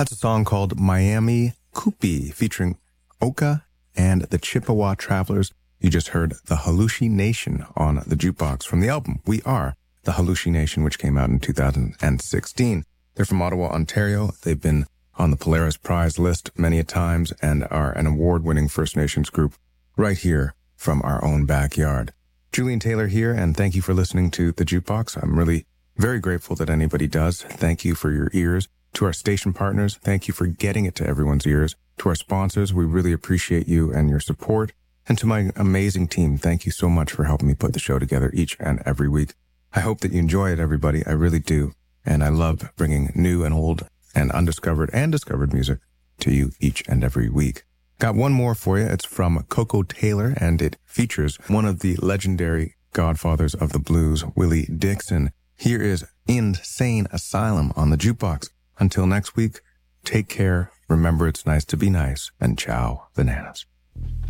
That's a song called Miami Kupi featuring Oka and the Chippewa Travelers. You just heard the Hallucination on the jukebox from the album We Are the Hallucination, which came out in 2016. They're from Ottawa, Ontario. They've been on the Polaris Prize list many a times and are an award-winning First Nations group right here from our own backyard. Julian Taylor here, and thank you for listening to The Jukebox. I'm really very grateful that anybody does. Thank you for your ears. To our station partners, thank you for getting it to everyone's ears. To our sponsors, we really appreciate you and your support. And to my amazing team, thank you so much for helping me put the show together each and every week. I hope that you enjoy it, everybody. I really do. And I love bringing new and old and undiscovered and discovered music to you each and every week. Got one more for you. It's from Coco Taylor, and it features one of the legendary godfathers of the blues, Willie Dixon. Here is Insane Asylum on the jukebox. Until next week, take care, remember it's nice to be nice, and ciao, bananas.